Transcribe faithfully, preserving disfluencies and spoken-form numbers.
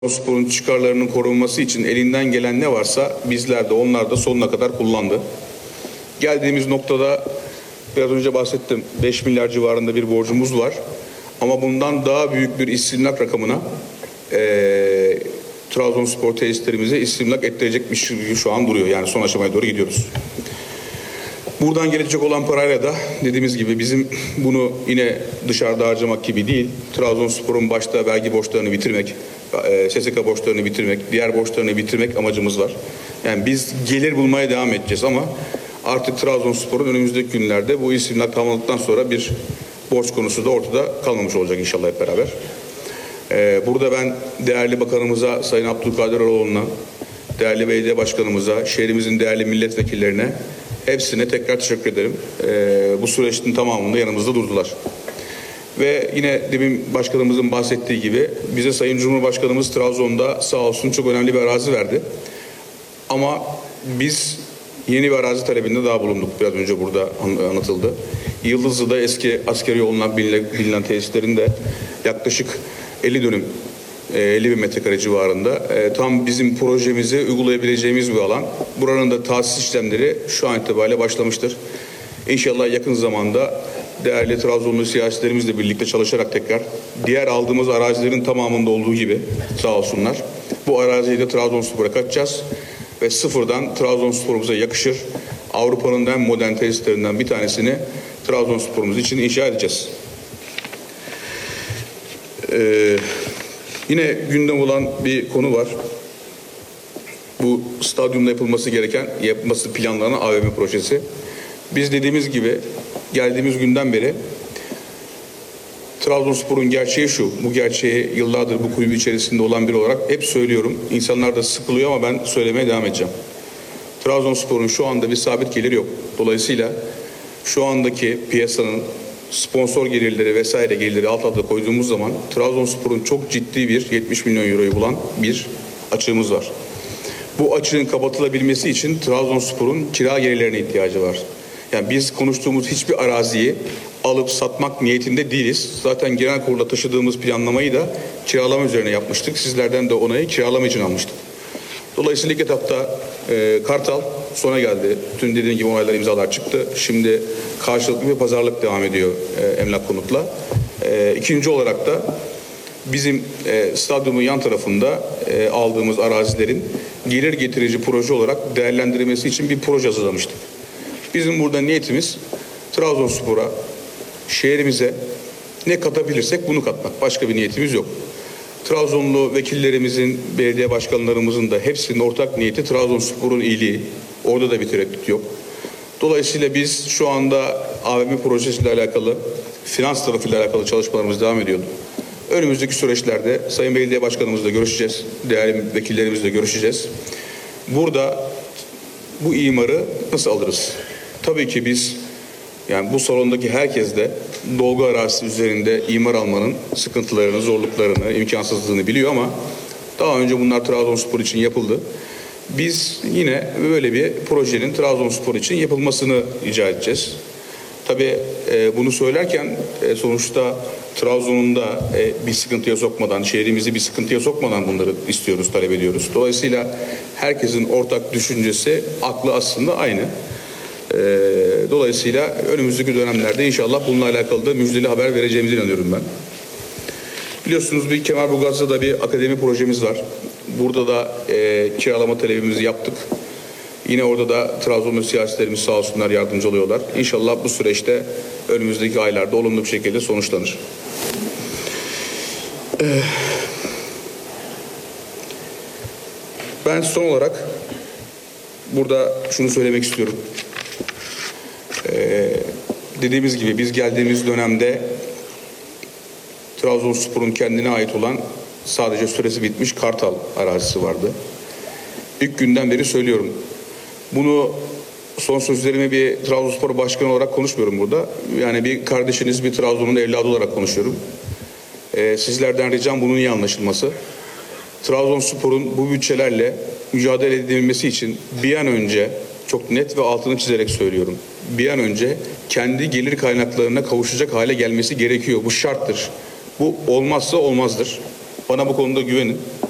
Spor'un çıkarlarının korunması için elinden gelen ne varsa bizler de onlar da sonuna kadar kullandı. Geldiğimiz noktada biraz önce bahsettim, beş milyar civarında bir borcumuz var. Ama bundan daha büyük bir istimlak rakamına e, Trabzonspor tesislerimize istimlak ettirecekmiş gibi şu an duruyor. Yani son aşamaya doğru gidiyoruz. Buradan gelecek olan parayla da dediğimiz gibi bizim bunu yine dışarıda harcamak gibi değil, Trabzonspor'un başta vergi borçlarını bitirmek, S S K borçlarını bitirmek, diğer borçlarını bitirmek amacımız var. Yani biz gelir bulmaya devam edeceğiz ama artık Trabzonspor'un önümüzdeki günlerde bu istimlak tamamladıktan sonra bir borç konusu da ortada kalmamış olacak inşallah hep beraber. Burada ben değerli bakanımıza, Sayın Abdülkadir Öroğlu'na, değerli belediye başkanımıza, şehrimizin değerli milletvekillerine, hepsine tekrar teşekkür ederim. Ee, bu süreçin tamamında yanımızda durdular. Ve yine demin başkanımızın bahsettiği gibi bize Sayın Cumhurbaşkanımız Trabzon'da sağ olsun çok önemli bir arazi verdi. Ama biz yeni bir arazi talebinde daha bulunduk. Biraz önce burada anlatıldı. Yıldızlı'da eski askeri yolundan bilinen tesislerin de yaklaşık elli dönüm, elli bin metrekare civarında tam bizim projemizi uygulayabileceğimiz bir alan. Buranın da tahsis işlemleri şu an itibariyle başlamıştır. İnşallah yakın zamanda değerli Trabzonlu siyasilerimizle birlikte çalışarak tekrar diğer aldığımız arazilerin tamamında olduğu gibi sağ olsunlar. Bu araziyi de Trabzonspor'a katacağız ve sıfırdan Trabzonspor'umuza yakışır Avrupa'nın en modern tesislerinden bir tanesini Trabzonspor'umuz için inşa edeceğiz. Ee, Yine gündem olan bir konu var. Bu stadyumda yapılması gereken, yapılması planlanan A V M projesi. Biz dediğimiz gibi geldiğimiz günden beri Trabzonspor'un gerçeği şu. Bu gerçeği yıllardır bu kulübü içerisinde olan biri olarak hep söylüyorum. İnsanlar da sıkılıyor ama ben söylemeye devam edeceğim. Trabzonspor'un şu anda bir sabit geliri yok. Dolayısıyla şu andaki piyasanın sponsor gelirleri vesaire gelirleri alt alta koyduğumuz zaman Trabzonspor'un çok ciddi bir yetmiş milyon euroyu bulan bir açığımız var. Bu açığın kapatılabilmesi için Trabzonspor'un kira gelirlerine ihtiyacı var. Yani biz konuştuğumuz hiçbir araziyi alıp satmak niyetinde değiliz. Zaten genel kurulda taşıdığımız planlamayı da kiralama üzerine yapmıştık. Sizlerden de onayı kiralama için almıştık. Dolayısıyla ilk etapta e, Kartal sona geldi. Tüm dediğim gibi olaylar, imzalar çıktı. Şimdi karşılıklı bir pazarlık devam ediyor e, Emlak Konut'la. E, ikinci olarak da bizim e, stadyumun yan tarafında e, aldığımız arazilerin gelir getirici proje olarak değerlendirilmesi için bir proje hazırlamıştık. Bizim burada niyetimiz Trabzonspor'a, şehrimize ne katabilirsek bunu katmak. Başka bir niyetimiz yok. Trabzonlu vekillerimizin, belediye başkanlarımızın da hepsinin ortak niyeti Trabzonspor'un iyiliği. Orada da bir tereddüt yok. Dolayısıyla biz şu anda A V M projesiyle alakalı, finans tarafıyla alakalı çalışmalarımız devam ediyordu. Önümüzdeki süreçlerde Sayın Belediye Başkanımızla görüşeceğiz, değerli vekillerimizle görüşeceğiz. Burada bu imarı nasıl alırız? Tabii ki biz, yani bu salondaki herkes de dolgu arazisi üzerinde imar almanın sıkıntılarını, zorluklarını, imkansızlığını biliyor ama daha önce bunlar Trabzonspor için yapıldı. Biz yine böyle bir projenin Trabzonspor için yapılmasını rica edeceğiz. Tabii e, bunu söylerken e, sonuçta Trabzon'un da e, bir sıkıntıya sokmadan, şehrimizi bir sıkıntıya sokmadan bunları istiyoruz, talep ediyoruz. Dolayısıyla herkesin ortak düşüncesi, aklı aslında aynı. Dolayısıyla önümüzdeki dönemlerde inşallah bununla alakalı da müjdeli haber vereceğimize inanıyorum ben. Biliyorsunuz bir Kemerburgaz'da da bir akademi projemiz var. Burada da e, kiralama talebimizi yaptık. Yine orada da Trabzonlu siyasilerimiz sağ olsunlar yardımcı oluyorlar. İnşallah bu süreçte önümüzdeki aylarda olumlu bir şekilde sonuçlanır. Ee, ben son olarak burada şunu söylemek istiyorum. Ee, dediğimiz gibi biz geldiğimiz dönemde Trabzonspor'un kendine ait olan sadece süresi bitmiş Kartal arazisi vardı. İlk günden beri söylüyorum. Bunu son sözlerimi bir Trabzonspor başkanı olarak konuşmuyorum burada. Yani bir kardeşiniz, bir Trabzon'un evladı olarak konuşuyorum. Ee, sizlerden ricam bunun iyi anlaşılması. Trabzonspor'un bu bütçelerle mücadele edilmesi için bir an önce, çok net ve altını çizerek söylüyorum, bir an önce kendi gelir kaynaklarına kavuşacak hale gelmesi gerekiyor. Bu şarttır. Bu olmazsa olmazdır. Bana bu konuda güvenin.